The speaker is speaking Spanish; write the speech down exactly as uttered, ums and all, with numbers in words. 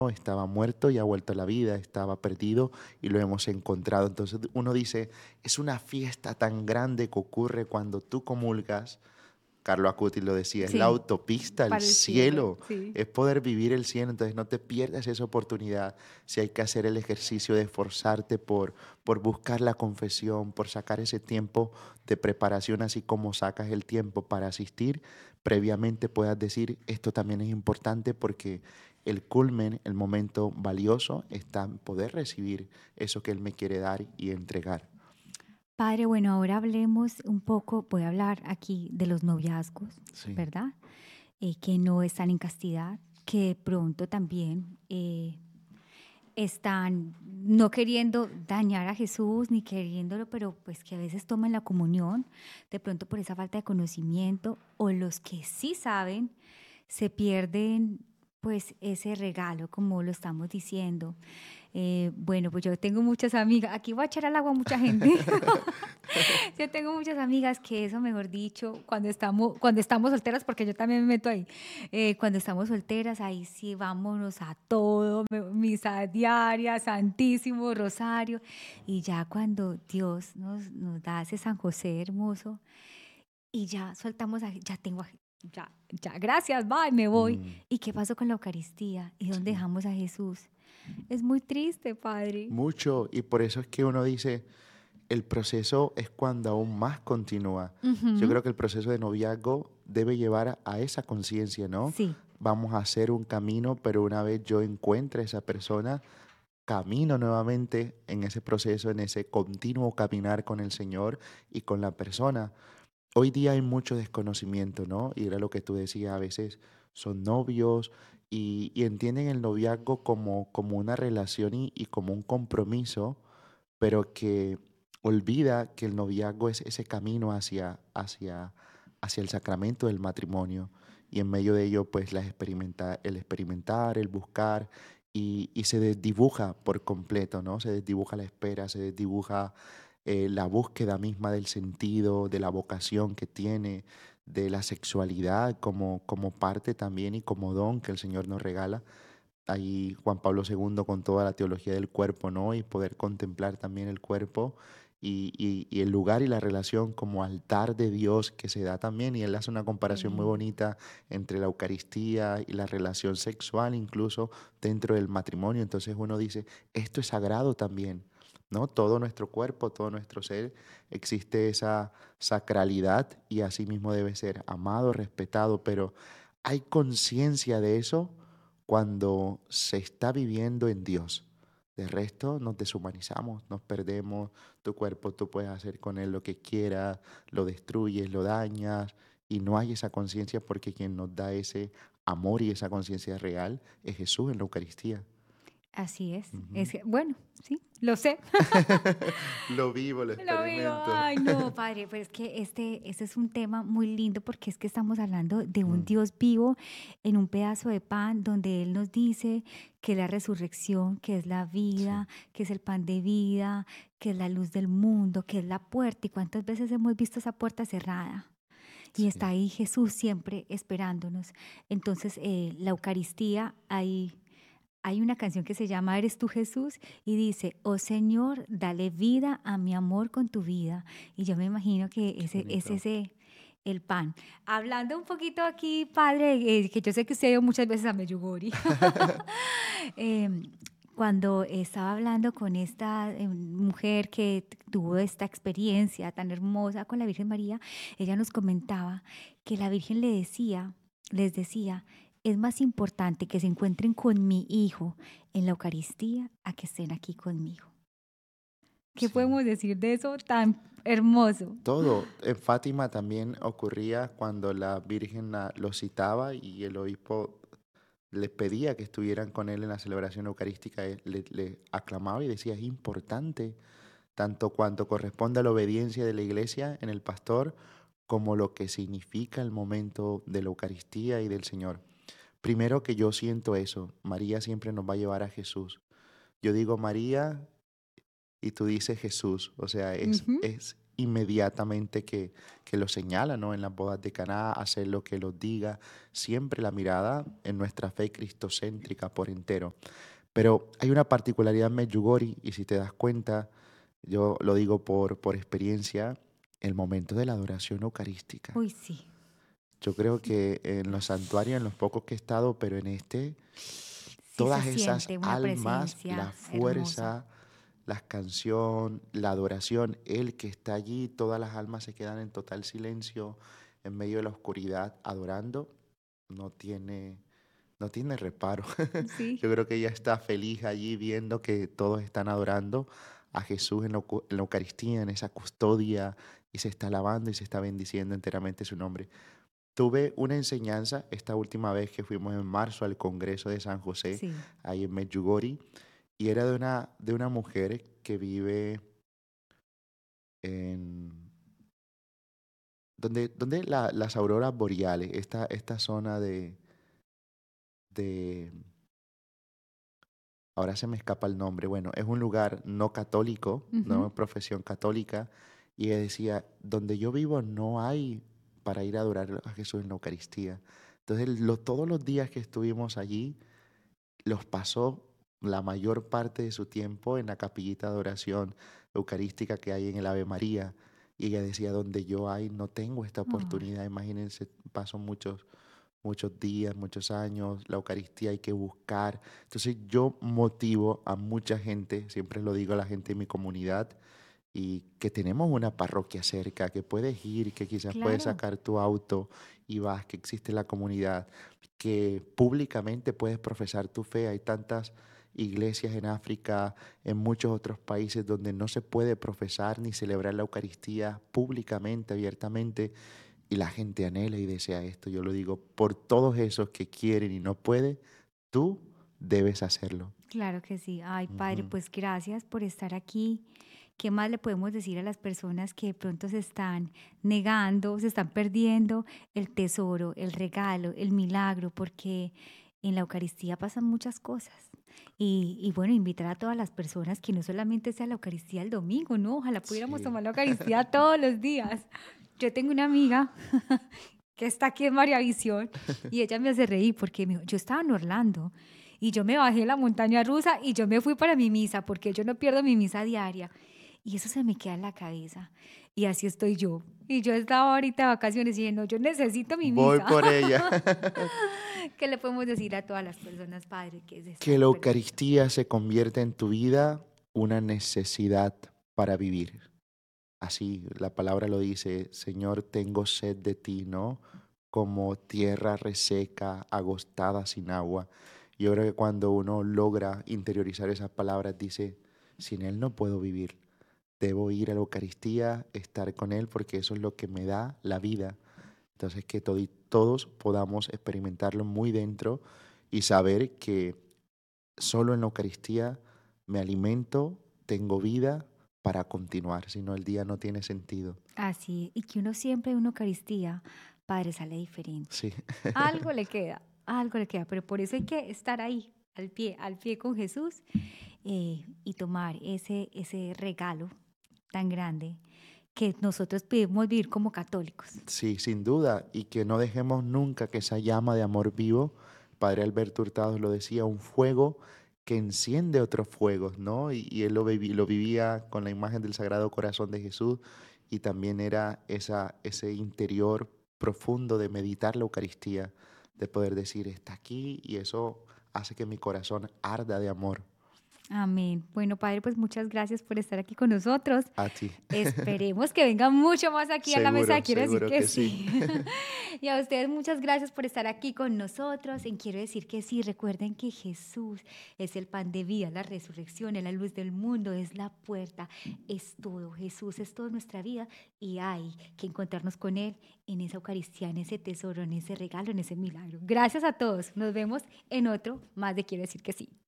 estaba muerto y ha vuelto a la vida, estaba perdido y lo hemos encontrado. Entonces uno dice, es una fiesta tan grande que ocurre cuando tú comulgas. Carlo Acutis lo decía, es la Sí, autopista, el para el cielo, cielo, sí. es poder vivir el cielo, entonces no te pierdas esa oportunidad. Si hay que hacer el ejercicio de esforzarte por, por buscar la confesión, por sacar ese tiempo de preparación, así como sacas el tiempo para asistir, previamente puedas decir, esto también es importante porque el culmen, el momento valioso, está en poder recibir eso que Él me quiere dar y entregar. Padre, bueno, ahora hablemos un poco, voy a hablar aquí de los noviazgos, Sí, ¿verdad? Eh, que no están en castidad, que de pronto también eh, están no queriendo dañar a Jesús ni queriéndolo, pero pues que a veces toman la comunión, de pronto por esa falta de conocimiento, o los que sí saben, se pierden pues ese regalo, como lo estamos diciendo. Eh, bueno, pues yo tengo muchas amigas, aquí voy a echar al agua a mucha gente. Yo tengo muchas amigas que eso, mejor dicho, cuando estamos, cuando estamos solteras, porque yo también me meto ahí, eh, cuando estamos solteras, ahí sí vámonos a todo, me- misa diaria, Santísimo, Rosario, y ya cuando Dios nos, nos da ese San José hermoso, y ya soltamos, a- ya tengo, a- ya, ya, gracias, bye, me voy. mm, ¿Y qué pasó con la Eucaristía? ¿Y dónde sí. dejamos a Jesús? Es muy triste, Padre. Mucho, y por eso es que uno dice, el proceso es cuando aún más continúa. Yo Ujú. creo que el proceso de noviazgo debe llevar a, a esa conciencia, ¿no? Sí. Vamos a hacer un camino, pero una vez yo encuentre a esa persona, camino nuevamente en ese proceso, en ese continuo caminar con el Señor y con la persona. Hoy día hay mucho desconocimiento, ¿no? Y era lo que tú decías, a veces son novios y, y entienden el noviazgo como, como una relación y, y como un compromiso, pero que olvida que el noviazgo es ese camino hacia, hacia, hacia el sacramento del matrimonio. Y en medio de ello, pues la experimenta, el experimentar, el buscar, y, y se desdibuja por completo, ¿no? Se desdibuja la espera, se desdibuja eh, la búsqueda misma del sentido, de la vocación que tiene, de la sexualidad como, como parte también y como don que el Señor nos regala. Ahí Juan Pablo segundo con toda la teología del cuerpo, ¿no? Y poder contemplar también el cuerpo y, y- y el lugar y la relación como altar de Dios que se da también. Y él hace una Qué comparación muy lindo. bonita entre la Eucaristía y la relación sexual, incluso dentro del matrimonio. Entonces uno dice, esto es sagrado también, ¿no? Todo nuestro cuerpo, todo nuestro ser, existe esa sacralidad y así mismo debe ser amado, respetado, pero hay conciencia de eso cuando se está viviendo en Dios. De resto, nos deshumanizamos, nos perdemos. Tu cuerpo, tú puedes hacer con él lo que quieras, lo destruyes, lo dañas, y no hay esa conciencia porque quien nos da ese amor y esa conciencia real es Jesús en la Eucaristía. Así es. Es Ujú. que, bueno, sí, lo sé. Lo vivo, lo Lo vivo. experimento. Ay, no, padre, pero es que este, este es un tema muy lindo porque es que estamos hablando de un Mm, Dios vivo en un pedazo de pan donde Él nos dice que la resurrección, que es la sí, vida, que es el pan de vida, que es la luz del mundo, que es la puerta. ¿Y cuántas veces hemos visto esa puerta cerrada? Y está sí. ahí Jesús siempre esperándonos. Entonces, eh, la Eucaristía, ahí hay una canción que se llama Eres tú Jesús y dice, oh Señor, dale vida a mi amor con tu vida. Y yo me imagino que Qué ese es bonito. ese el pan. Hablando un poquito aquí, padre, eh, que yo sé que usted ha ido muchas veces a Medjugorje. Em, Cuando estaba hablando con esta eh, mujer que t- tuvo esta experiencia tan hermosa con la Virgen María, ella nos comentaba que la Virgen le decía, les decía, es más importante que se encuentren con mi hijo en la Eucaristía a que estén aquí conmigo. ¿Qué Sí. podemos decir de eso tan hermoso? Todo. En Fátima también ocurría cuando la Virgen la- lo citaba y el obispo les pedía que estuvieran con él en la celebración eucarística, él le, le aclamaba y decía, es importante, tanto cuanto corresponde a la obediencia de la iglesia en el pastor, como lo que significa el momento de la Eucaristía y del Señor. Primero que yo siento eso, María siempre nos va a llevar a Jesús. Yo digo María y tú dices Jesús, o sea, es, Ujú. es inmediatamente que, que lo señala, ¿no? En las bodas de Caná, hacer lo que los diga, siempre la mirada en nuestra fe cristocéntrica por entero. Pero hay una particularidad en Medjugorje, y si te das cuenta, yo lo digo por, por experiencia, el momento de la adoración eucarística. Uy, sí. Yo creo que en los santuarios, en los pocos que he estado, pero en este, Sí se todas esas siente una almas, la presencia hermosa. fuerza, la canción, la adoración, el que está allí, todas las almas se quedan en total silencio en medio de la oscuridad adorando, no tiene, no tiene reparo. Sí. Yo creo que ella está feliz allí viendo que todos están adorando a Jesús en la, eucu- en la Eucaristía, en esa custodia, y se está alabando y se está bendiciendo enteramente su nombre. Tuve una enseñanza esta última vez que fuimos en marzo al Congreso de San José, Sí. ahí en Medjugorje, y era de una, de una mujer que vive en... Donde, donde la- las auroras boreales, esta, esta zona de, de... Ahora se me escapa el nombre. Bueno, es un lugar no católico, no Ujú. de profesión católica, y ella decía, donde yo vivo no hay para ir a adorar a Jesús en la Eucaristía. Entonces, lo- todos los días que estuvimos allí, los pasó la mayor parte de su tiempo en la capillita de oración eucarística que hay en el Ave María. Y ella decía, donde yo hay, no tengo esta Ay, oportunidad. Imagínense, paso muchos, muchos días, muchos años, la Eucaristía hay que buscar. Entonces yo motivo a mucha gente, siempre lo digo a la gente de mi comunidad, y que tenemos una parroquia cerca, que puedes ir, que quizás puedes claro. sacar tu auto y vas, que existe la comunidad, que públicamente puedes profesar tu fe. Hay tantas iglesias en África, en muchos otros países donde no se puede profesar ni celebrar la Eucaristía públicamente, abiertamente, y la gente anhela y desea esto. Yo lo digo por todos esos que quieren y no pueden, tú debes hacerlo. Claro que sí. Ay, Padre, Ujú. pues gracias por estar aquí. ¿Qué más le podemos decir a las personas que de pronto se están negando, se están perdiendo el tesoro, el regalo, el milagro? Porque en la Eucaristía pasan muchas cosas. Y, y bueno, invitar a todas las personas que no solamente sea la Eucaristía el domingo, ¿no? Ojalá pudiéramos Sí. tomar la Eucaristía todos los días. Yo tengo una amiga que está aquí en María Visión y ella me hace reír porque me dijo, yo estaba en Orlando y yo me bajé en la montaña rusa y yo me fui para mi misa porque yo no pierdo mi misa diaria. Y eso se me queda en la cabeza. Y así estoy yo. Y yo estaba ahorita de vacaciones y dije, no, yo necesito mi Voy misa. por ella. ¿Qué le podemos decir a todas las personas, Padre, que se Que están la perdiendo? Eucaristía se convierta en tu vida una necesidad para vivir. Así la palabra lo dice, Señor, tengo sed de ti, ¿no? Como tierra reseca, agostada sin agua. Yo creo que cuando uno logra interiorizar esas palabras, dice, sin Él no puedo vivir. Debo ir a la Eucaristía, estar con Él, porque eso es lo que me da la vida. Entonces, que todi- todos podamos experimentarlo muy dentro y saber que solo en la Eucaristía me alimento, tengo vida para continuar, si no el día no tiene sentido. Así, y que uno siempre en una Eucaristía, Padre, sale diferente. Sí, Algo le queda, algo le queda, pero por eso hay que estar ahí, al pie, al pie con Jesús eh, y tomar ese, ese regalo tan grande que nosotros podemos vivir como católicos. sí, sin duda, y que no dejemos nunca que esa llama de amor vivo, Padre Alberto Hurtado lo decía, un fuego que enciende otros fuegos, ¿no? Y, y él lo, vivi- lo vivía con la imagen del Sagrado Corazón de Jesús, y también era esa, ese interior profundo de meditar la Eucaristía, de poder decir, está aquí, y eso hace que mi corazón arda de amor Amén. Bueno, Padre, pues muchas gracias por estar aquí con nosotros. a ti. Esperemos que venga mucho más aquí a la mesa. Seguro, Quiero decir seguro que que sí. sí. Y a ustedes muchas gracias por estar aquí con nosotros. En Quiero decir que sí. Recuerden que Jesús es el pan de vida, la resurrección, es la luz del mundo, es la puerta, es todo. Jesús es toda nuestra vida y hay que encontrarnos con Él en esa Eucaristía, en ese tesoro, en ese regalo, en ese milagro. Gracias a todos. Nos vemos en otro más de Quiero decir que sí.